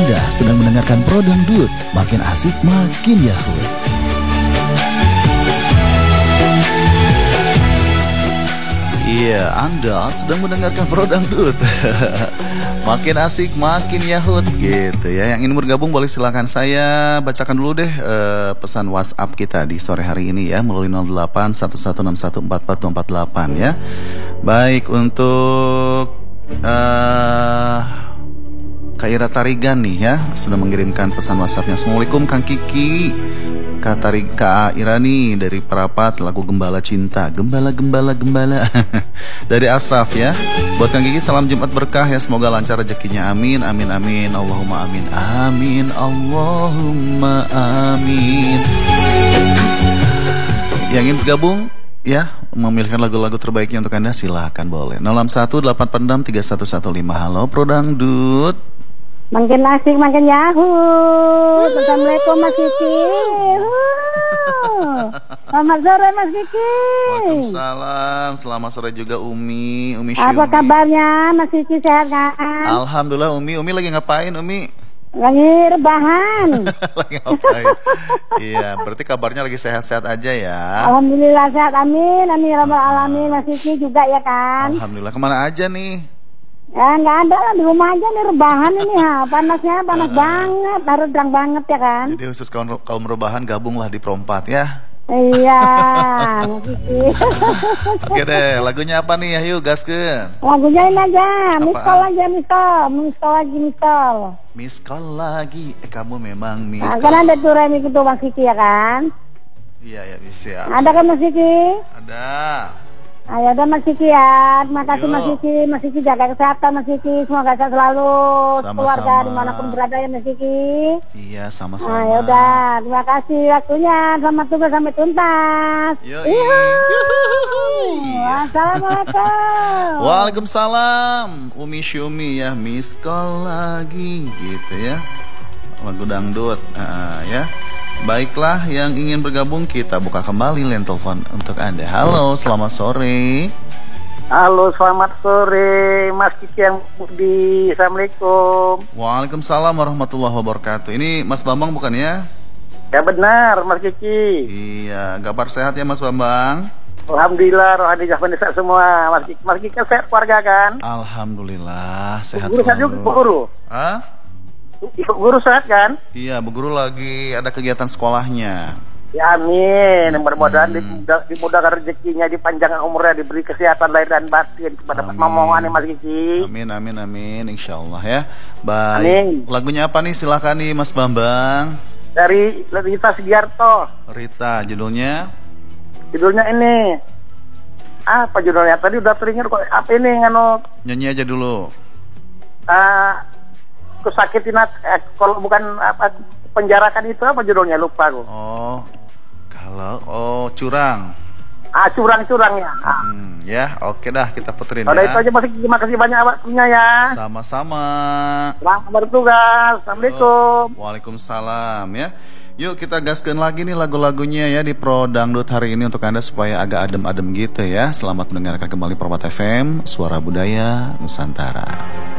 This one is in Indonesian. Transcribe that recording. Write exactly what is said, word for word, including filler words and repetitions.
Anda sedang mendengarkan Pro Dangdut, makin asik makin yahut. Iya, Anda sedang mendengarkan Pro Dangdut. Makin asik, makin yahut gitu ya. Yang ingin bergabung boleh silakan, saya bacakan dulu deh uh, pesan WhatsApp kita di sore hari ini ya, melalui nol delapan satu satu enam satu empat empat dua empat delapan ya. Baik, untuk uh, Kak Ira Tarigan nih ya, sudah mengirimkan pesan WhatsAppnya. Assalamualaikum Kang Kiki, Kak Tari, Kak Ira nih dari Perapat, lagu Gembala Cinta, Gembala Gembala Gembala dari Asraf ya. Buat Kang Kiki salam Jumat berkah ya, semoga lancar rezekinya, amin amin amin, Allahumma amin amin, Allahumma amin. Yang ingin bergabung ya, memilihkan lagu-lagu terbaiknya untuk Anda, silahkan boleh. nol enam satu delapan enam tiga satu satu lima. Halo Pro Dangdut. Makin asik, makin yahut. Assalamualaikum Mas Kiki. Selamat sore Mas Kiki. Waalaikumsalam. Selamat sore juga Umi. Umi Syumi. Apa kabarnya Mas Kiki, sehat kan? Alhamdulillah Umi. Umi lagi ngapain Umi? Lagi rebahan. Lagi ngapain? Iya, berarti kabarnya lagi sehat-sehat aja ya. Alhamdulillah sehat, amin. Amin ya rabbal alamin. Mas Kiki juga ya kan? Alhamdulillah. Kemana aja nih? Ya nggak ada lah, di rumah aja nih, rebahan ini ha. Panasnya panas uh, banget, harus terang banget ya kan. Jadi khusus kaum, kaum rebahan gabunglah di Perompat ya. Iya. Oke deh, lagunya apa nih? Ayo gaskeun. Lagunya ini aja, miskol aja, miskol, miskol lagi, miskol. Miskol lagi, eh kamu memang miskol. Nah, kan ada tuh remi gitu Mas Kiki ya kan? Iya ya bisa. Ada kan Mas Kiki? Ada. Ayo dah Mas Kiki ya, terima kasih Mas Kiki. Mas Kiki jaga kesehatan Mas Kiki, semoga sehat selalu, sama-sama. Keluarga dimanapun berada ya Mas Kiki. Iya sama-sama. Ayo dah, terima kasih waktunya, selamat tugas sampai tuntas. Yoi. Assalamualaikum. Waalaikumsalam. Umi Syumi ya, miskol lagi gitu ya, lagu dangdut uh, ya. Baiklah, yang ingin bergabung kita buka kembali line telepon untuk Anda. Halo, selamat sore. Halo, selamat sore Mas Kiki yang Budi. Assalamualaikum. Waalaikumsalam warahmatullahi wabarakatuh. Ini Mas Bambang bukan ya? Ya benar Mas Kiki. Iya, kabar sehat ya Mas Bambang? Alhamdulillah, rohani jahwan sehat semua. Mas Kiki, Mas Kiki kan sehat keluarga kan? Alhamdulillah, sehat guru selalu. Guru sehat guru? Hah? Ibu guru sehat kan? Iya, Bu Guru lagi ada kegiatan sekolahnya. Ya amin, hmm. mudah-mudahan dimudahkan rezekinya, dipanjangkan umurnya, diberi kesehatan lahir dan batin kepada momongan Mas Kiki. Amin amin amin, insyaallah ya. Baik. Amin. Lagunya apa nih? Silakan nih Mas Bambang. Dari Rita Sugiarto. Rita, judulnya? Judulnya ini. Apa judulnya? Tadi udah teringat kok. Apa ini ngano? Nyanyi aja dulu. Ah, uh, kesakitin eh, kalau bukan apa penjarakan itu apa judulnya, lupa aku. Oh, kalau oh curang. Ah curang-curang ya. Ah. Hmm, ya oke dah kita puterin ya. Udah ya. Itu aja Mas, terima kasih banyak waktunya ya. Sama-sama. Selamat bertugas. Assalamualaikum. Oh, waalaikumsalam ya. Yuk kita gaskan lagi nih lagu-lagunya ya di Pro Dangdut hari ini untuk Anda supaya agak adem-adem gitu ya. Selamat mendengarkan kembali Perompat F M, Suara Budaya Nusantara.